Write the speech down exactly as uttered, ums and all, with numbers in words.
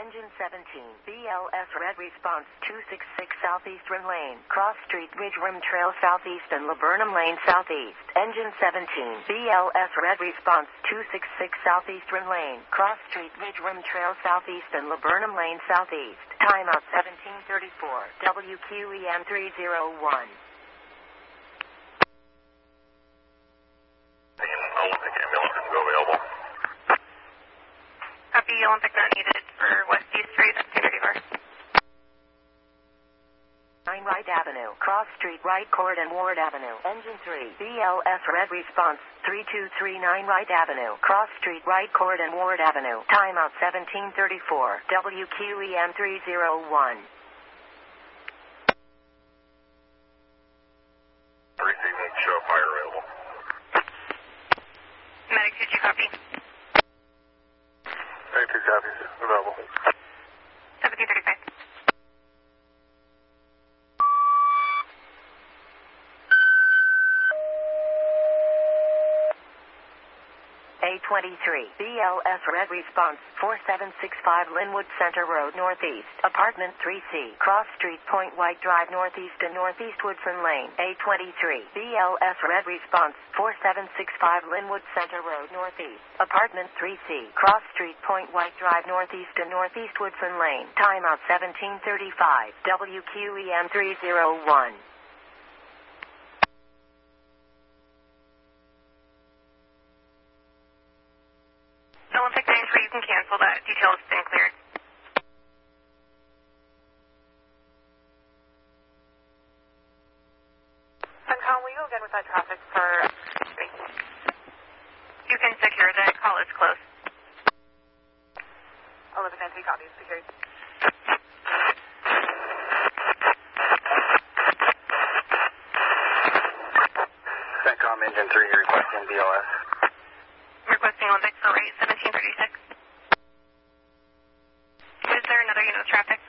Engine seventeen, B L S Red Response two six six Southeastern Lane, Cross Street Ridge Rim Trail Southeast and Laburnum Lane Southeast. Engine seventeen, B L S Red Response two six six Southeastern Lane, Cross Street Ridge Rim Trail Southeast and Laburnum Lane Southeast. Timeout seventeen thirty-four, W Q E M three oh one. Olympic ambulance can go available. Copy, Olympic not needed for West East Street, two thirty-four. nine Wright Avenue, Cross Street Wright Court and Ward Avenue. Engine three, B L S Red Response three two three nine Wright Avenue, Cross Street Wright Court and Ward Avenue. Timeout seventeen thirty-four, W Q E M three oh one. Receiving show fire available. Medic, did you copy? Two copies available. seventeen thirty-five. A twenty-three, B L S Red Response four seven six five Linwood Center Road Northeast, Apartment three C, Cross Street Point White Drive Northeast and Northeast Woodson Lane. A twenty-three, B L S Red Response four seven six five Linwood Center Road Northeast, Apartment three C, Cross Street Point White Drive Northeast and Northeast Woodson Lane. Timeout seventeen thirty-five, W Q E M three oh one. Olympic nine three, you can cancel that. Detail has been cleared. Suncom, will you go again with that traffic for three? You can secure the call is close. Olympic nine three copies, secured. Centcom Engine three requesting B L S. Requesting Olympic for rate seventeen thirty-six. Is there another unit of traffic?